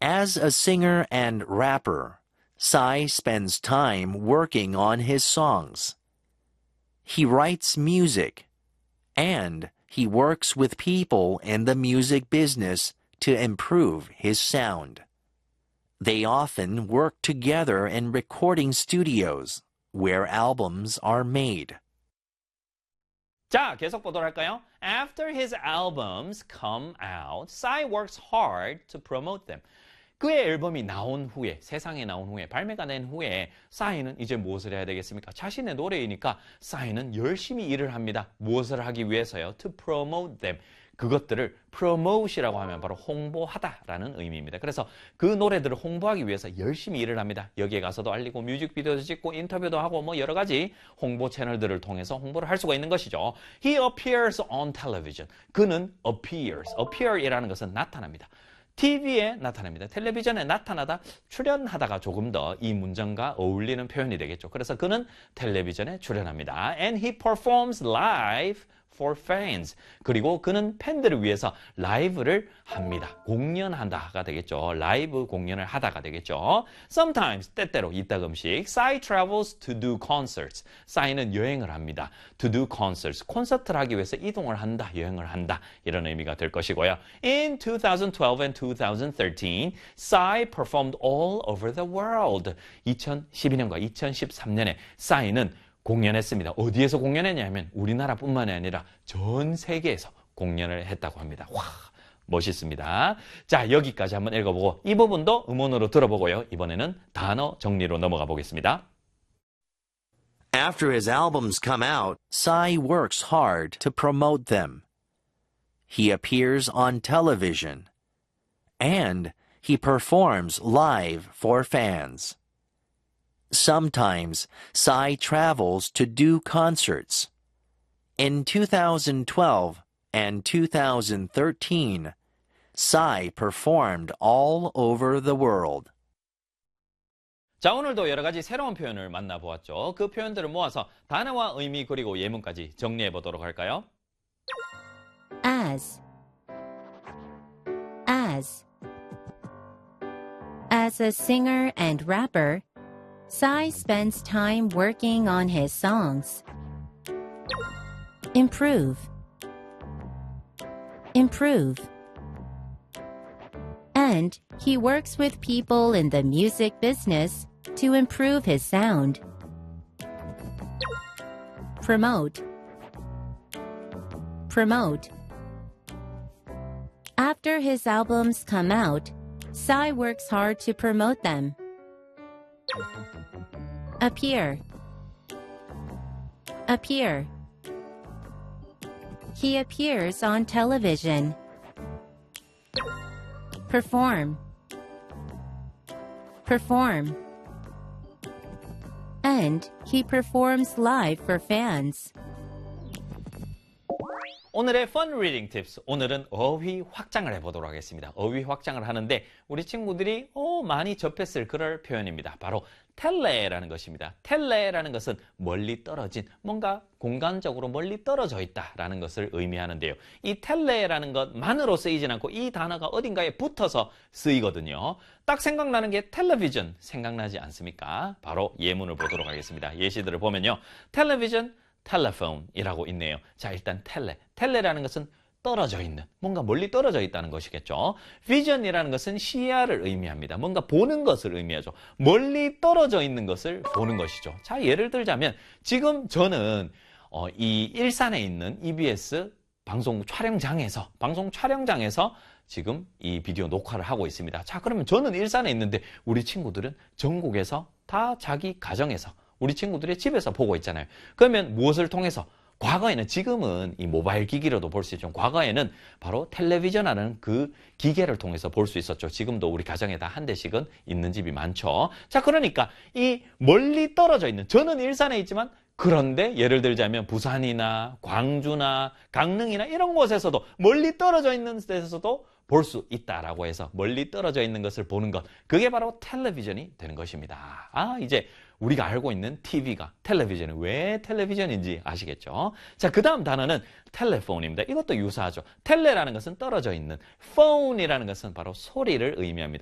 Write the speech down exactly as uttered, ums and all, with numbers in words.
As a singer and rapper, Psy spends time working on his songs. He writes music, and he works with people in the music business to improve his sound. They often work together in recording studios where albums are made. 자, 계속 보도록 할까요? After his albums come out, Psy works hard to promote them. 그의 앨범이 나온 후에, 세상에 나온 후에, 발매가 된 후에 싸이는 이제 무엇을 해야 되겠습니까? 자신의 노래이니까 싸이는 열심히 일을 합니다. 무엇을 하기 위해서요? To promote them. 그것들을 promote이라고 하면 바로 홍보하다라는 의미입니다. 그래서 그 노래들을 홍보하기 위해서 열심히 일을 합니다. 여기에 가서도 알리고 뮤직비디오도 찍고 인터뷰도 하고 뭐 여러 가지 홍보 채널들을 통해서 홍보를 할 수가 있는 것이죠. He appears on television. 그는 appears. appear이라는 것은 나타납니다. 티비에 나타납니다. 텔레비전에 나타나다, 출연하다가 조금 더 이 문장과 어울리는 표현이 되겠죠. 그래서 그는 텔레비전에 출연합니다. And he performs live for fans. 그리고 그는 팬들을 위해서 라이브를 합니다. 공연한다가 되겠죠. 라이브 공연을 하다가 되겠죠. Sometimes, 때때로, 이따금씩 Psy travels to do concerts. 싸이는 여행을 합니다. To do concerts. 콘서트를 하기 위해서 이동을 한다, 여행을 한다. 이런 의미가 될 것이고요. In twenty twelve and twenty thirteen, Psy performed all over the world. 이천십이 년과 이천십삼 년에 싸이는 공연했습니다. 어디에서 공연했냐면 우리나라뿐만이 아니라 전 세계에서 공연을 했다고 합니다. 와, 멋있습니다. 자, 여기까지 한번 읽어보고 이 부분도 음원으로 들어보고요. 이번에는 단어 정리로 넘어가 보겠습니다. After his albums come out, Psy works hard to promote them. He appears on television. And he performs live for fans. Sometimes, Psy travels to do concerts. In twenty twelve and twenty thirteen, Psy performed all over the world. 자, 오늘도 여러 가지 새로운 표현을 만나보았죠. 그 표현들을 모아서 단어와 의미 그리고 예문까지 정리해 보도록 할까요? As As As a singer and rapper, Psy spends time working on his songs. Improve. Improve. And he works with people in the music business to improve his sound. Promote. Promote. After his albums come out, Psy works hard to promote them. Appear. Appear. He appears on television. Perform. Perform. And he performs live for fans. 오늘의 Fun Reading Tips. 오늘은 어휘 확장을 해보도록 하겠습니다. 어휘 확장을 하는데 우리 친구들이 어, 많이 접했을 그럴 표현입니다. 바로 텔레라는 것입니다. 텔레라는 것은 멀리 떨어진, 뭔가 공간적으로 멀리 떨어져 있다라는 것을 의미하는데요. 이 텔레라는 것만으로 쓰이진 않고 이 단어가 어딘가에 붙어서 쓰이거든요. 딱 생각나는 게 텔레비전 생각나지 않습니까? 바로 예문을 보도록 하겠습니다. 예시들을 보면요. 텔레비전, 텔레폰이라고 있네요. 자, 일단 텔레. 텔레라는 것은 떨어져 있는, 뭔가 멀리 떨어져 있다는 것이겠죠. 비전이라는 것은 시야를 의미합니다. 뭔가 보는 것을 의미하죠. 멀리 떨어져 있는 것을 보는 것이죠. 자, 예를 들자면 지금 저는 어, 이 일산에 있는 이비에스 방송 촬영장에서 방송 촬영장에서 지금 이 비디오 녹화를 하고 있습니다. 자, 그러면 저는 일산에 있는데 우리 친구들은 전국에서 다 자기 가정에서 우리 친구들의 집에서 보고 있잖아요. 그러면 무엇을 통해서? 과거에는, 지금은 이 모바일 기기로도 볼 수 있죠. 과거에는 바로 텔레비전이라는 그 기계를 통해서 볼 수 있었죠. 지금도 우리 가정에 다 한 대씩은 있는 집이 많죠. 자, 그러니까 이 멀리 떨어져 있는, 저는 일산에 있지만 그런데 예를 들자면 부산이나 광주나 강릉이나 이런 곳에서도 멀리 떨어져 있는 데서도 볼 수 있다라고 해서 멀리 떨어져 있는 것을 보는 것, 그게 바로 텔레비전이 되는 것입니다. 아, 이제 우리가 알고 있는 티비가 텔레비전이 왜 텔레비전인지 아시겠죠? 자, 그 다음 단어는 텔레폰입니다. 이것도 유사하죠. 텔레라는 것은 떨어져 있는, 폰이라는 것은 바로 소리를 의미합니다.